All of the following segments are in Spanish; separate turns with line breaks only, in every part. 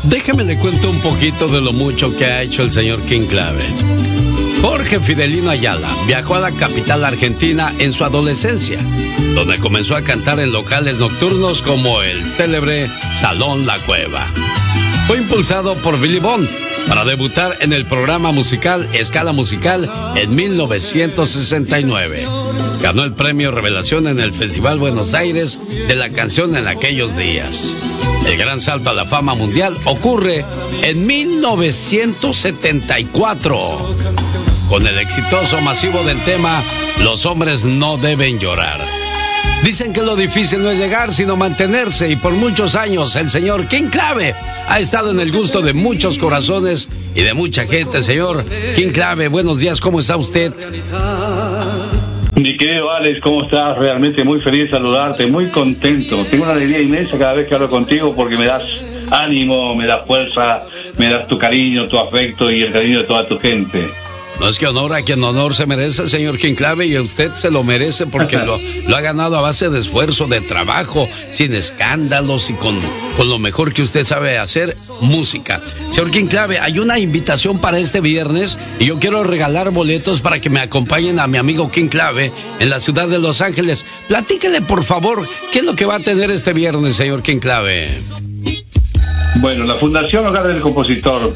Déjeme le cuento un poquito de lo mucho que ha hecho el señor King Clave. Jorge Fidelino Ayala viajó a la capital argentina en su adolescencia, donde comenzó a cantar en locales nocturnos como el célebre Salón La Cueva. Fue impulsado por Billy Bond para debutar en el programa musical Escala Musical en 1969. Ganó el premio Revelación en el Festival Buenos Aires de la canción en aquellos días. El gran salto a la fama mundial ocurre en 1974 con el exitoso masivo del tema Los hombres no deben llorar. Dicen que lo difícil no es llegar, sino mantenerse, y por muchos años el señor King Clave ha estado en el gusto de muchos corazones y de mucha gente. Señor King Clave, buenos días, ¿cómo está usted?
Mi querido Alex, ¿cómo estás? Realmente muy feliz de saludarte, muy contento. Tengo una alegría inmensa cada vez que hablo contigo porque me das ánimo, me das fuerza, me das tu cariño, tu afecto y el cariño de toda tu gente.
No, es que honor a quien honor se merece, señor King Clave, y a usted se lo merece porque lo ha ganado a base de esfuerzo, de trabajo, sin escándalos y con lo mejor que usted sabe hacer, música. Señor King Clave, hay una invitación para este viernes y yo quiero regalar boletos para que me acompañen a mi amigo King Clave en la ciudad de Los Ángeles. Platíquele, por favor, ¿qué es lo que va a tener este viernes, señor King Clave?
Bueno, la Fundación Hogar del Compositor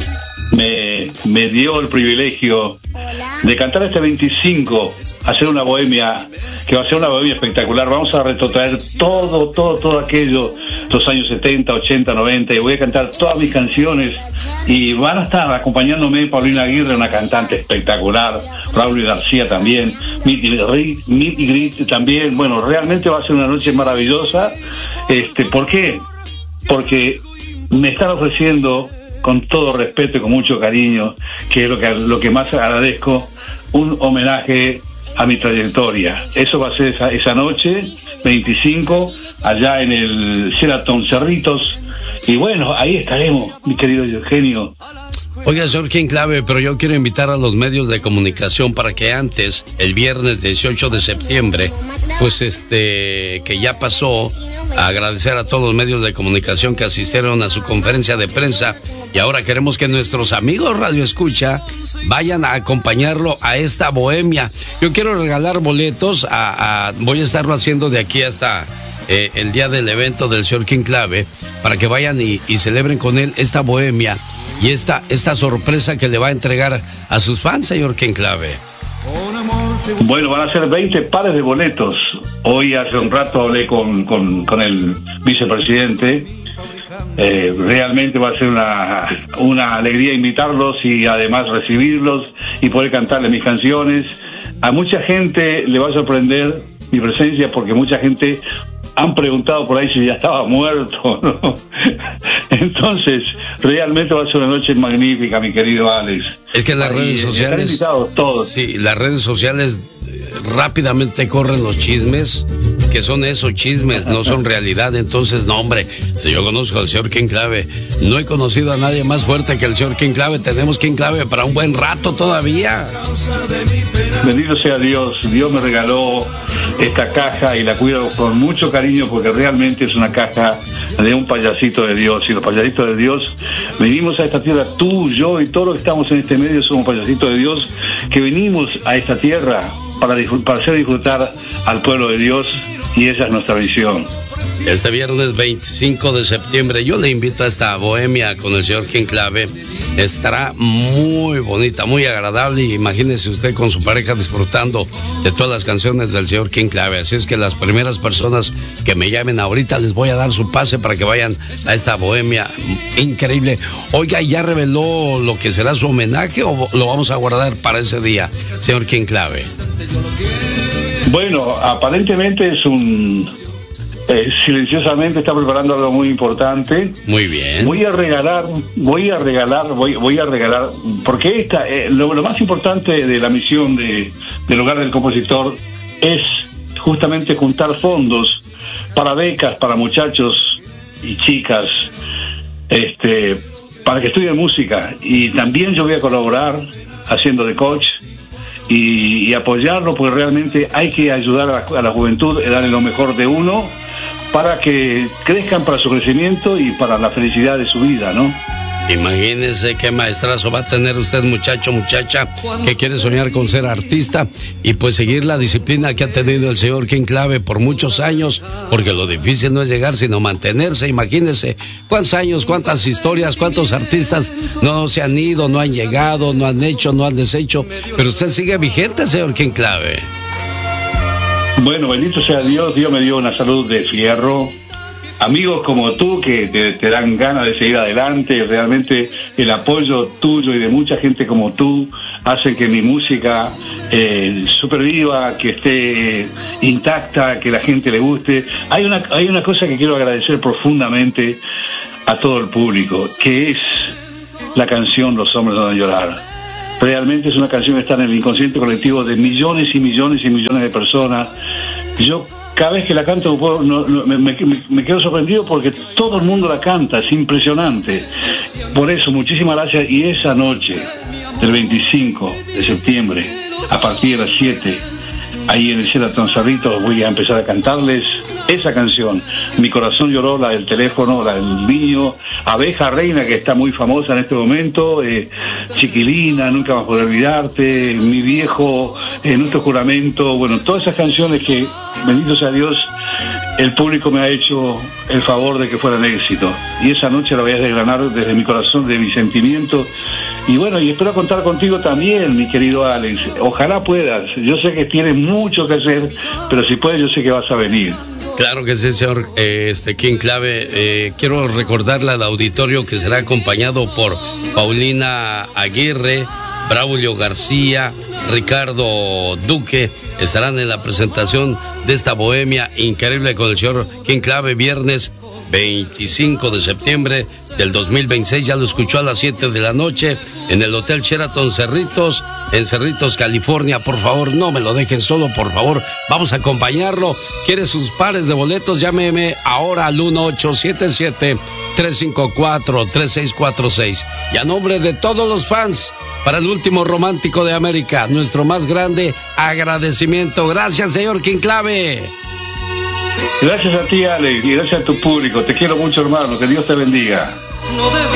me dio el privilegio de cantar este 25, hacer una bohemia, que va a ser una bohemia espectacular. Vamos a retrotraer todo aquello, los años 70, 80, 90, y voy a cantar todas mis canciones, y van a estar acompañándome Paulina Aguirre, una cantante espectacular, Raúl García también, Mitty Grit también. Bueno, realmente va a ser una noche maravillosa. ¿Por qué? Porque me están ofreciendo, con todo respeto y con mucho cariño, que es lo que más agradezco, un homenaje a mi trayectoria. Eso va a ser esa noche, 25, allá en el Sheraton Cerritos. Y bueno, ahí estaremos, mi querido Eugenio.
Oiga, señor King Clave, pero yo quiero invitar a los medios de comunicación para que antes, el viernes 18 de septiembre, pues que ya pasó, a agradecer a todos los medios de comunicación que asistieron a su conferencia de prensa, y ahora queremos que nuestros amigos Radio Escucha vayan a acompañarlo a esta bohemia. Yo quiero regalar boletos, voy a estarlo haciendo de aquí hasta el día del evento del señor King Clave, para que vayan y celebren con él esta bohemia y esta sorpresa que le va a entregar a sus fans, señor King Clave.
Bueno, van a ser 20 pares de boletos. Hoy hace un rato hablé con el vicepresidente. Realmente va a ser una alegría invitarlos y además recibirlos y poder cantarles mis canciones. A mucha gente le va a sorprender mi presencia porque mucha gente han preguntado por ahí si ya estaba muerto, ¿no? Entonces, realmente va a ser una noche magnífica, mi querido Alex.
Es que las redes sociales...
Están invitados todos.
Sí, las redes sociales rápidamente corren los chismes, que son esos chismes, no son realidad. Entonces, no, hombre, si yo conozco al señor King Clave, no he conocido a nadie más fuerte que el señor King Clave. Tenemos King Clave para un buen rato todavía.
Bendito sea Dios. Dios me regaló esta caja y la cuido con mucho cariño porque realmente es una caja de un payasito de Dios, y los payasitos de Dios venimos a esta tierra, tú, yo y todos los que estamos en este medio somos payasitos de Dios que venimos a esta tierra para hacer disfrutar al pueblo de Dios, y esa es nuestra visión.
Este viernes 25 de septiembre yo le invito a esta bohemia con el señor King Clave. Estará muy bonita, muy agradable, y imagínese usted con su pareja disfrutando de todas las canciones del señor King Clave. Así es que las primeras personas que me llamen ahorita les voy a dar su pase para que vayan a esta bohemia increíble. Oiga, ¿ya reveló lo que será su homenaje o lo vamos a guardar para ese día, señor King Clave?
Bueno, aparentemente es silenciosamente está preparando algo muy importante.
Muy bien.
Voy a regalar, porque lo más importante de la misión del Hogar del Compositor es justamente juntar fondos para becas para muchachos y chicas, para que estudien música, y también yo voy a colaborar haciendo de coach y apoyarlo, porque realmente hay que ayudar a la juventud, darle lo mejor de uno para que crezcan para su crecimiento y para la felicidad de su vida, ¿no?
Imagínese qué maestrazo va a tener usted, muchacho, muchacha, que quiere soñar con ser artista y pues seguir la disciplina que ha tenido el señor King Clave por muchos años, porque lo difícil no es llegar, sino mantenerse. Imagínese cuántos años, cuántas historias, cuántos artistas no se han ido, no han llegado, no han hecho, no han deshecho, pero usted sigue vigente, señor King Clave.
Bueno, bendito sea Dios, Dios me dio una salud de fierro. Amigos como tú que te dan ganas de seguir adelante. Realmente el apoyo tuyo y de mucha gente como tú hace que mi música superviva, que esté intacta, que la gente le guste. Hay una cosa que quiero agradecer profundamente a todo el público, que es la canción Los hombres no van a llorar. Realmente es una canción que está en el inconsciente colectivo de millones y millones y millones de personas. Yo cada vez que la canto me quedo sorprendido porque todo el mundo la canta, es impresionante. Por eso, muchísimas gracias. Y esa noche del 25 de septiembre, a partir de las 7, ahí en el Sheraton Cerritos, voy a empezar a cantarles esa canción. Mi corazón lloró, la del teléfono, la del niño, Abeja Reina, que está muy famosa en este momento, Chiquilina, Nunca vas a poder olvidarte, Mi viejo, Nuestro juramento. Bueno, todas esas canciones que, bendito sea Dios, el público me ha hecho el favor de que fueran éxito. Y esa noche la voy a desgranar desde mi corazón, de mi sentimiento. Y bueno, y espero contar contigo también, mi querido Alex. Ojalá puedas. Yo sé que tienes mucho que hacer, pero si puedes, yo sé que vas a venir.
Claro que sí, señor King Clave. Quiero recordarle al auditorio que será acompañado por Paulina Aguirre, Braulio García, Ricardo Duque. Estarán en la presentación de esta bohemia increíble con el señor King Clave, viernes 25 de septiembre del 2026. Ya lo escuchó a las 7 de la noche en el Hotel Sheraton Cerritos, en Cerritos, California. Por favor, no me lo dejen solo, por favor. Vamos a acompañarlo. ¿Quiere sus pares de boletos? Llámeme ahora al 1877-354-3646. Y a nombre de todos los fans, para el último romántico de América, nuestro más grande agradecimiento. Gracias, señor King Clave.
Gracias a ti, Alex, y gracias a tu público. Te quiero mucho, hermano. Que Dios te bendiga.